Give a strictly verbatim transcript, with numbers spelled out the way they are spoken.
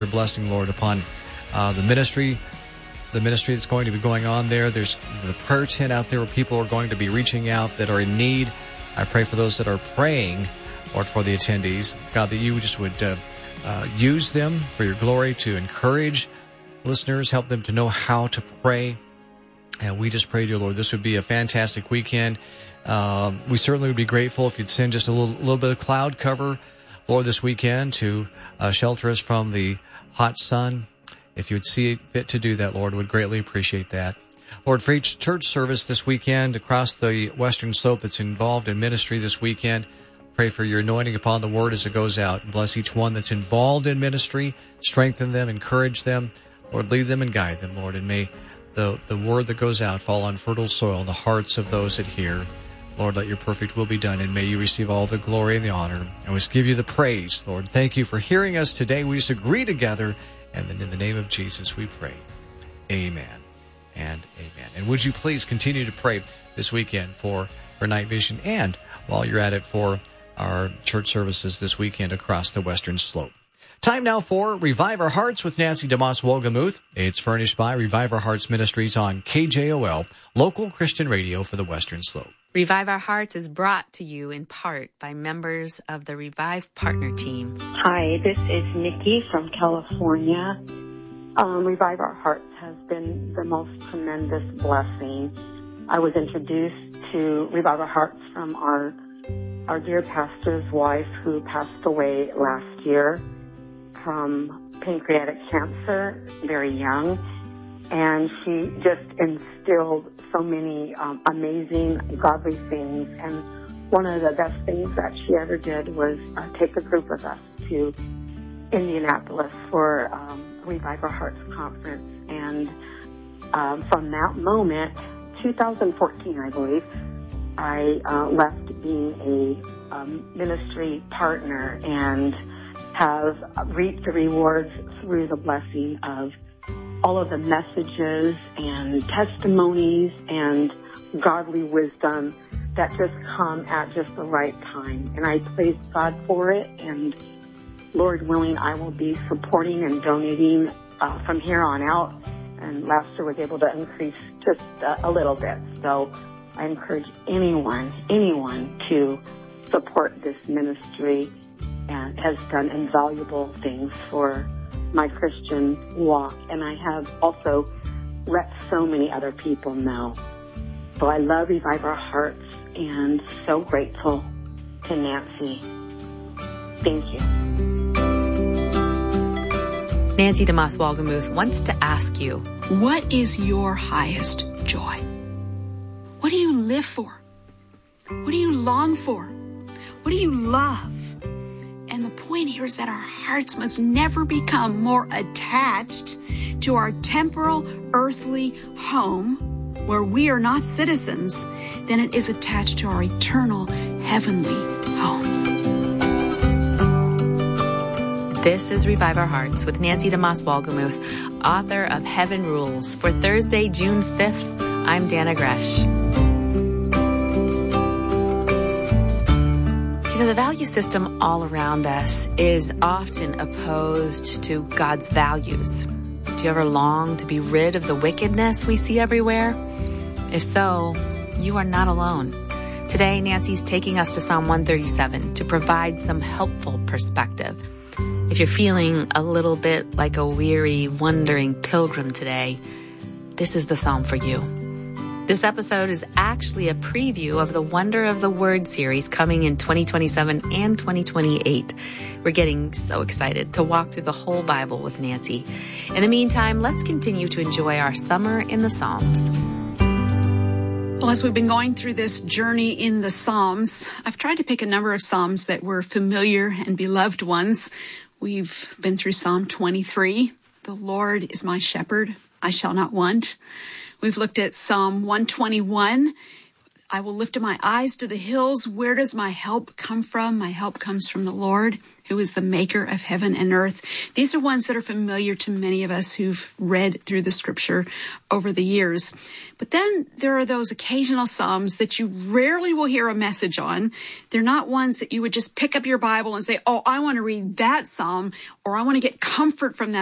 your blessing, Lord, upon uh, the ministry, the ministry that's going to be going on there. There's the prayer tent out there where people are going to be reaching out that are in need. I pray for those that are praying, Lord, for the attendees. God, that you just would uh, uh, use them for your glory to encourage listeners, help them to know how to pray. And we just pray, dear Lord, this would be a fantastic weekend. Uh, we certainly would be grateful if you'd send just a little, little bit of cloud cover, Lord, this weekend to uh, shelter us from the hot sun. If you would see fit to do that, Lord, would greatly appreciate that. Lord, for each church service this weekend across the Western Slope that's involved in ministry this weekend, pray for your anointing upon the word as it goes out. Bless each one that's involved in ministry. Strengthen them, encourage them. Lord, lead them and guide them, Lord, and may the, the word that goes out fall on fertile soil in the hearts of those that hear. Lord, let your perfect will be done, and may you receive all the glory and the honor. And we just give you the praise, Lord. Thank you for hearing us today. We just agree together, and then in the name of Jesus we pray. Amen and amen. And would you please continue to pray this weekend for, for Night Vision, and while you're at it, for our church services this weekend across the Western Slope. Time now for Revive Our Hearts with Nancy DeMoss Wolgemuth. It's furnished by Revive Our Hearts Ministries on K J O L, local Christian radio for the Western Slope. Revive Our Hearts is brought to you in part by members of the Revive Partner Team. Hi, this is Nikki from California. Um, Revive Our Hearts has been the most tremendous blessing. I was introduced to Revive Our Hearts from our our dear pastor's wife, who passed away last year from pancreatic cancer, very young. And she just instilled so many um, amazing, godly things. And one of the best things that she ever did was uh, take a group of us to Indianapolis for um, Revive Our Hearts conference. And um, from that moment, two thousand fourteen, I believe, I uh, left being a um, ministry partner and have reaped the rewards through the blessing of all of the messages and testimonies and godly wisdom that just come at just the right time. And I praise God for it, and Lord willing, I will be supporting and donating uh, from here on out. And last year was able to increase just uh, a little bit. So I encourage anyone, anyone to support this ministry, and has done invaluable things for my Christian walk. And I have also let so many other people know. So I love Revive Our Hearts, and so grateful to Nancy. Thank you. Nancy DeMoss Wolgemuth wants to ask you, what is your highest joy? What do you live for? What do you long for? What do you love? And the point here is that our hearts must never become more attached to our temporal, earthly home, where we are not citizens, than it is attached to our eternal, heavenly home. This is Revive Our Hearts with Nancy DeMoss Wolgemuth, author of Heaven Rules. For Thursday, June fifth, I'm Dana Gresh. You know, the value system all around us is often opposed to God's values. Do you ever long to be rid of the wickedness we see everywhere? If so, you are not alone. Today, Nancy's taking us to Psalm one thirty-seven to provide some helpful perspective. If you're feeling a little bit like a weary, wandering pilgrim today, this is the psalm for you. This episode is actually a preview of the Wonder of the Word series coming in twenty twenty-seven and twenty twenty-eight. We're getting so excited to walk through the whole Bible with Nancy. In the meantime, let's continue to enjoy our summer in the Psalms. Well, as we've been going through this journey in the Psalms, I've tried to pick a number of Psalms that were familiar and beloved ones. We've been through Psalm twenty-three. The Lord is my shepherd, I shall not want. We've looked at Psalm one twenty-one. I will lift up my eyes to the hills. Where does my help come from? My help comes from the Lord, who is the maker of heaven and earth. These are ones that are familiar to many of us who've read through the scripture over the years. But then there are those occasional Psalms that you rarely will hear a message on. They're not ones that you would just pick up your Bible and say, oh, I want to read that Psalm, or I want to get comfort from that